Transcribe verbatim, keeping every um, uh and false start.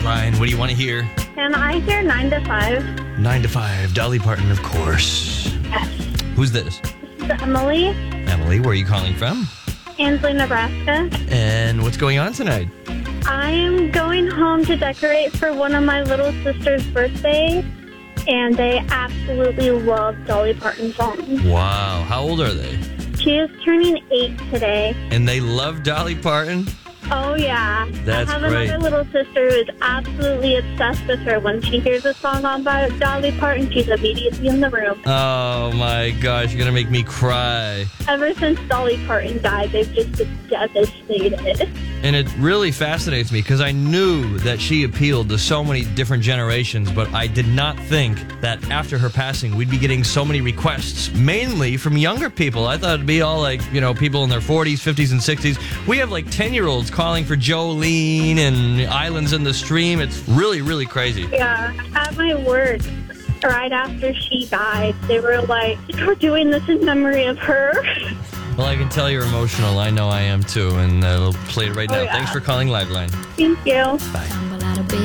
Liveline. What do you want to hear? Can I hear nine to five? Nine to five. Dolly Parton, of course. Yes. Who's this? This is Emily, Emily, where are you calling from? Ansley, Nebraska. And what's going on tonight? I am going home to decorate for one of my little sister's birthday, and they absolutely love Dolly Parton songs. Wow. How old are they? She is turning eight today. And they love Dolly Parton? Oh, yeah. That's I have great. another little sister who is absolutely obsessed with her. When she hears a song on by Dolly Parton, she's immediately in the room. Oh, my gosh. You're going to make me cry. Ever since Dolly Parton died, they've just been devastated. And it really fascinates me because I knew that she appealed to so many different generations, but I did not think that after her passing, we'd be getting so many requests, mainly from younger people. I thought it'd be all like, you know, people in their forties, fifties, and sixties. We have like ten-year-olds calling for Jolene and Islands in the Stream. It's really, really crazy. Yeah, at my work, right after she died, they were like, we're doing this in memory of her. Well, I can tell you're emotional. I know I am too, and uh, we'll play it right now. Oh, yeah. Thanks for calling Liveline. Thank you. Bye.